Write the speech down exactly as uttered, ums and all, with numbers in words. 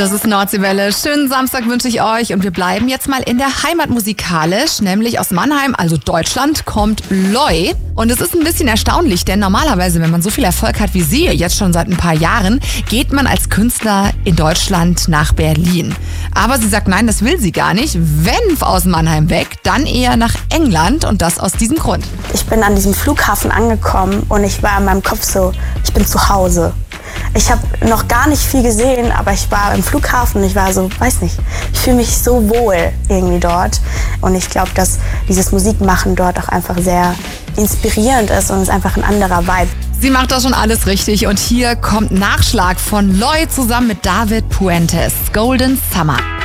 Das ist Nordseewelle. Schönen Samstag wünsche ich euch und wir bleiben jetzt mal in der Heimat musikalisch, nämlich aus Mannheim, also Deutschland, kommt Loi. Und es ist ein bisschen erstaunlich, denn normalerweise, wenn man so viel Erfolg hat wie sie, jetzt schon seit ein paar Jahren, geht man als Künstler in Deutschland nach Berlin. Aber sie sagt, nein, das will sie gar nicht. Wenn aus Mannheim weg, dann eher nach England und das aus diesem Grund. Ich bin an diesem Flughafen angekommen und ich war in meinem Kopf so, ich bin zu Hause. Ich habe noch gar nicht viel gesehen, aber ich war im Flughafen und ich war so, weiß nicht, ich fühle mich so wohl irgendwie dort. Und ich glaube, dass dieses Musikmachen dort auch einfach sehr inspirierend ist und es ist einfach ein anderer Vibe. Sie macht das schon alles richtig und hier kommt Nachschlag von Loi zusammen mit David Puentes, Golden Summer.